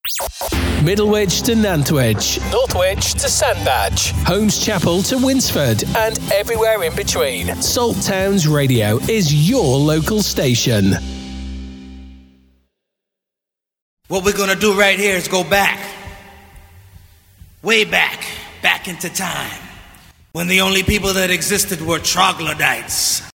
Middlewich to Nantwich, Northwich to Sandbach, Holmes Chapel to Winsford, and everywhere in between. Salt Towns Radio is your local station. What we're gonna do right here is go back, way back into time, when the only people that existed were troglodytes.